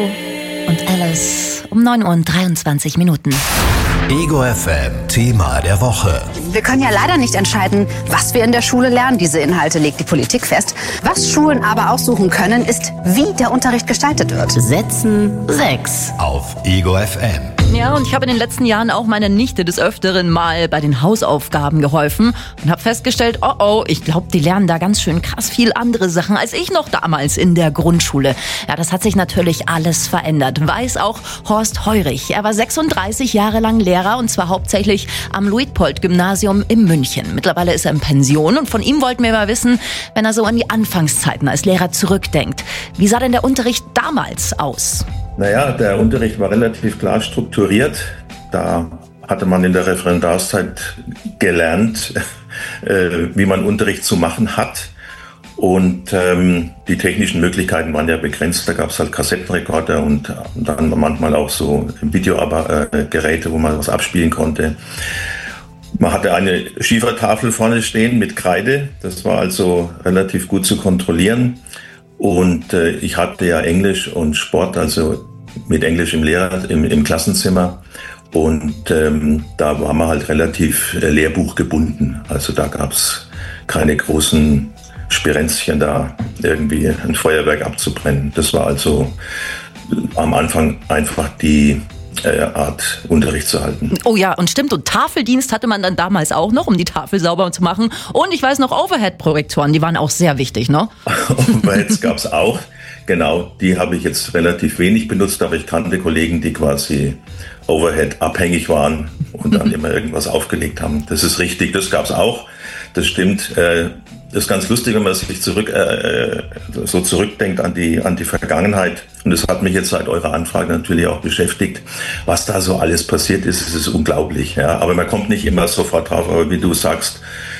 Und Alice um 9:23 Uhr. Ego FM Thema der Woche. Wir können ja leider nicht entscheiden, was wir in der Schule lernen. Diese Inhalte legt die Politik fest. Was Schulen aber aussuchen können, ist, wie der Unterricht gestaltet wird. Setzen 6. Auf Ego FM. Ja, und ich habe in den letzten Jahren auch meiner Nichte des Öfteren mal bei den Hausaufgaben geholfen und habe festgestellt, ich glaube, die lernen da ganz schön krass viel andere Sachen als ich noch damals in der Grundschule. Ja, das hat sich natürlich alles verändert, weiß auch Horst Heurich. Er war 36 Jahre lang Lehrer und zwar hauptsächlich am Luitpold-Gymnasium in München. Mittlerweile ist er in Pension und von ihm wollten wir mal wissen, wenn er so an die Anfangszeiten als Lehrer zurückdenkt. Wie sah denn der Unterricht damals aus? Naja, der Unterricht war relativ klar strukturiert. Da hatte man in der Referendarszeit gelernt, wie man Unterricht zu machen hat. Und die technischen Möglichkeiten waren ja begrenzt. Da gab es halt Kassettenrekorder und dann manchmal auch so Videogeräte, wo man was abspielen konnte. Man hatte eine Schiefertafel vorne stehen mit Kreide. Das war also relativ gut zu kontrollieren. Und ich hatte ja Englisch und Sport, also mit Englisch im Klassenzimmer. Und da war man halt relativ lehrbuchgebunden. Also da gab es keine großen Spirenzchen da, irgendwie ein Feuerwerk abzubrennen. Das war also am Anfang einfach die Art, Unterricht zu halten. Oh ja, und stimmt. Und Tafeldienst hatte man dann damals auch noch, um die Tafel sauber zu machen. Und ich weiß noch, Overhead-Projektoren, die waren auch sehr wichtig, ne? Overheads gab es auch. Genau, die habe ich jetzt relativ wenig benutzt, aber ich kannte Kollegen, die quasi Overhead abhängig waren und dann immer irgendwas aufgelegt haben. Das ist richtig, das gab es auch. Das stimmt. Das ist ganz lustig, wenn man sich zurückdenkt an die Vergangenheit. Und das hat mich jetzt seit eurer Anfrage natürlich auch beschäftigt. Was da so alles passiert ist, es ist unglaublich. Ja. Aber man kommt nicht immer sofort drauf. Aber wie du sagst,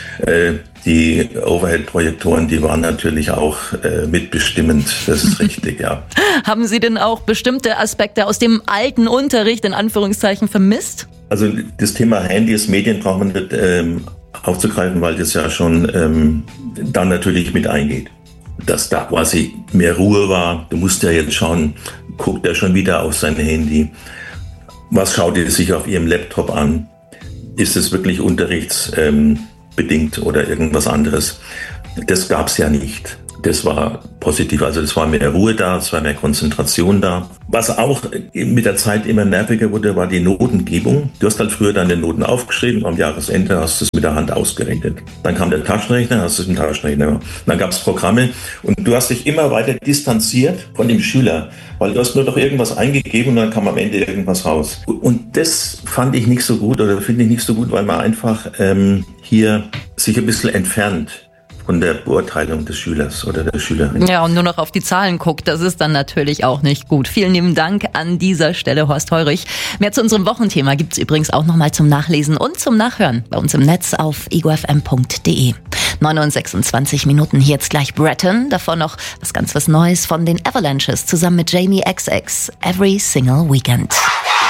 die Overhead-Projektoren, die waren natürlich auch mitbestimmend. Das ist richtig, ja. Haben Sie denn auch bestimmte Aspekte aus dem alten Unterricht in Anführungszeichen vermisst? Also das Thema Handys, Medien braucht man nicht aufzugreifen, weil das ja schon dann natürlich mit eingeht. Dass da quasi mehr Ruhe war. Du musst ja jetzt schauen, guckt er schon wieder auf sein Handy. Was schaut er sich auf ihrem Laptop an? Ist es wirklich unterrichtsbedingt oder irgendwas anderes? Das gab es ja nicht. Das war positiv, also es war mehr Ruhe da, es war mehr Konzentration da. Was auch mit der Zeit immer nerviger wurde, war die Notengebung. Du hast halt früher deine Noten aufgeschrieben, am Jahresende hast du es mit der Hand ausgerechnet. Dann kam der Taschenrechner, hast du es mit dem Taschenrechner. Dann gab es Programme und du hast dich immer weiter distanziert von dem Schüler, weil du hast nur noch irgendwas eingegeben und dann kam am Ende irgendwas raus. Und das fand ich nicht so gut oder finde ich nicht so gut, weil man einfach hier sich ein bisschen entfernt von der Beurteilung des Schülers oder der Schülerin. Ja, und nur noch auf die Zahlen guckt, das ist dann natürlich auch nicht gut. Vielen lieben Dank an dieser Stelle, Horst Heurich. Mehr zu unserem Wochenthema gibt's übrigens auch nochmal zum Nachlesen und zum Nachhören bei uns im Netz auf egofm.de. 9:26 Uhr, hier jetzt gleich Breton, davor noch was Neues von den Avalanches zusammen mit Jamie XX, Every Single Weekend.